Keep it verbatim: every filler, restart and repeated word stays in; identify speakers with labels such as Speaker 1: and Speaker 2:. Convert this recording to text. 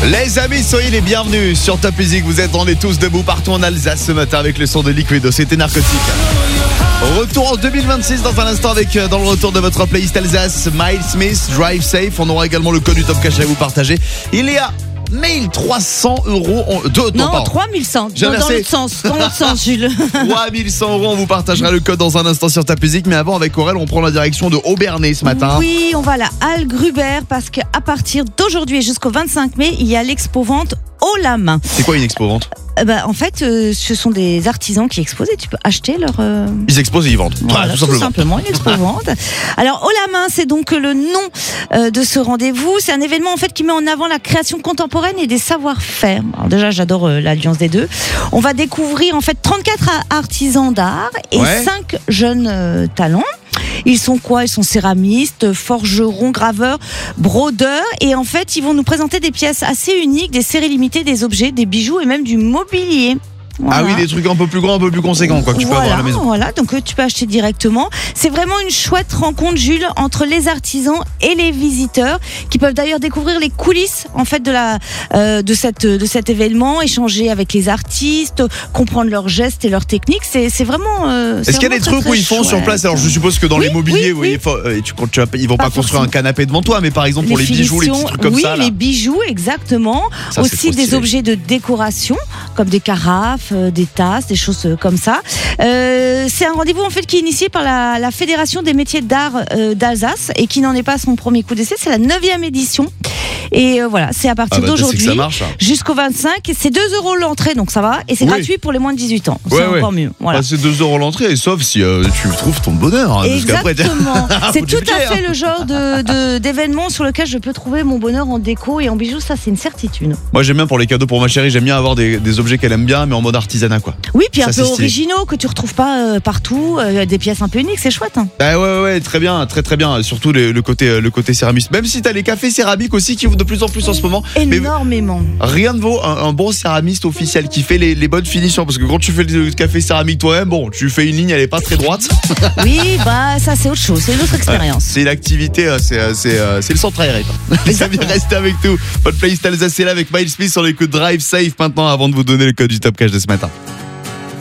Speaker 1: Les amis, soyez les bienvenus sur Top Music. Vous êtes, on est tous debout partout en Alsace ce matin avec le son de Liquido. C'était Narcotique. Retour en deux mille vingt-six dans un instant avec dans le retour de votre playlist Alsace, Miles Smith, Drive Safe. On aura également le code du Top Cash à vous partager. Il y a mille trois cents euros en... de,
Speaker 2: non,
Speaker 1: non
Speaker 2: trois mille cent.
Speaker 1: J'ai
Speaker 2: Dans, dans
Speaker 1: inversé.
Speaker 2: l'autre sens, dans l'autre sens, Jules.
Speaker 1: trois mille cent euros, on vous partagera le code dans un instant sur Top Music. Mais avant, avec Aurel, on prend la direction de Obernai ce matin.
Speaker 2: Oui, on va à la Halle Gruber parce qu'à partir d'aujourd'hui et jusqu'au vingt-cinq mai, il y a l'expo-vente haut la main.
Speaker 1: C'est quoi une expo-vente?
Speaker 2: Euh, bah, en fait, euh, ce sont des artisans qui exposent et tu peux acheter leur... Euh...
Speaker 1: Ils exposent et ils vendent.
Speaker 2: Voilà,
Speaker 1: Ah, tout
Speaker 2: tout
Speaker 1: simplement.
Speaker 2: simplement, une expo-vente. Alors, haut la main, c'est donc le nom euh, de ce rendez-vous. C'est un événement en fait qui met en avant la création contemporaine et des savoir-faire. Alors déjà, j'adore euh, l'alliance des deux. On va découvrir en fait trente-quatre artisans d'art et
Speaker 1: Ouais.
Speaker 2: cinq jeunes euh, talents. Ils sont quoi? Ils sont céramistes, forgerons, graveurs, brodeurs. Et en fait, ils vont nous présenter des pièces assez uniques, des séries limitées, des objets, des bijoux et même du mobilier. Voilà.
Speaker 1: Ah oui, des trucs un peu plus grands, un peu plus conséquents, quoi, que tu peux
Speaker 2: voilà,
Speaker 1: avoir à la maison.
Speaker 2: Voilà, donc euh, tu peux acheter directement. C'est vraiment une chouette rencontre, Jules, entre les artisans et les visiteurs, qui peuvent d'ailleurs découvrir les coulisses en fait de la euh, de cette de cet événement, échanger avec les artistes, comprendre leurs gestes et leurs techniques. C'est c'est vraiment. Euh, c'est
Speaker 1: Est-ce qu'il y a des
Speaker 2: vraiment
Speaker 1: trucs
Speaker 2: très,
Speaker 1: où ils font
Speaker 2: très
Speaker 1: sur place? Alors je suppose que dans
Speaker 2: Oui,
Speaker 1: l'immobilier,
Speaker 2: oui,
Speaker 1: oui,
Speaker 2: oui.
Speaker 1: il faut, euh, tu, tu vas, ils vont pas,
Speaker 2: Pas
Speaker 1: construire un
Speaker 2: forcément.
Speaker 1: canapé devant toi, mais par exemple pour les, bijoux, les petits trucs comme
Speaker 2: oui,
Speaker 1: ça. Là.
Speaker 2: les bijoux, exactement.
Speaker 1: Ça, c'est
Speaker 2: Aussi
Speaker 1: trop
Speaker 2: des
Speaker 1: stylé.
Speaker 2: objets de décoration, comme des carafes, euh, des tasses, des choses euh, comme ça. Euh, c'est un rendez-vous en fait qui est initié par la, la Fédération des métiers d'art euh, d'Alsace et qui n'en est pas à son premier coup d'essai. C'est la neuvième édition. Et euh, voilà, c'est à partir
Speaker 1: Ah bah, c'est que
Speaker 2: d'aujourd'hui
Speaker 1: ça marche. Hein.
Speaker 2: jusqu'au vingt-cinq. C'est deux euros l'entrée, donc ça va. Et c'est
Speaker 1: Oui.
Speaker 2: gratuit pour les moins de dix-huit ans. C'est
Speaker 1: Ouais, ouais.
Speaker 2: encore mieux. Voilà.
Speaker 1: Bah, c'est deux euros l'entrée, sauf si euh, tu trouves ton bonheur. Hein, parce qu'après, t'es-
Speaker 2: Exactement. C'est
Speaker 1: Faut
Speaker 2: tout
Speaker 1: du
Speaker 2: à
Speaker 1: budget,
Speaker 2: fait
Speaker 1: hein.
Speaker 2: le genre de, de- d'événement sur lequel je peux trouver mon bonheur en déco et en bijoux. Ça, c'est une certitude.
Speaker 1: Moi j'aime bien pour les cadeaux pour ma chérie, j'aime bien avoir des, des objets qu'elle aime bien, mais en mode artisanat quoi.
Speaker 2: Oui, puis
Speaker 1: Ça,
Speaker 2: un
Speaker 1: c'est
Speaker 2: peu
Speaker 1: stylé.
Speaker 2: originaux que tu retrouves pas euh, partout, euh, des pièces un peu uniques, c'est chouette. Hein.
Speaker 1: Bah ouais, ouais, ouais, très bien, très très bien. Surtout le, le côté euh, le côté céramiste. Même si t'as les cafés céramiques aussi qui ouvrent de plus en plus en ce moment. Mais
Speaker 2: Énormément.
Speaker 1: rien ne vaut un, un bon céramiste officiel qui fait les, les bonnes finitions. Parce que quand tu fais le café céramique toi-même, bon, tu fais une ligne, elle est pas très droite.
Speaker 2: Oui, bah ça c'est autre chose, c'est une autre expérience.
Speaker 1: C'est l'activité, euh, c'est, euh, c'est, euh, c'est le centre aéré. Les amis, restez avec nous. Votre playlist Alsace est là avec Miles Smith sur les coups de Drive Safe maintenant avant de vous donner le code du Top Cash de ce matin.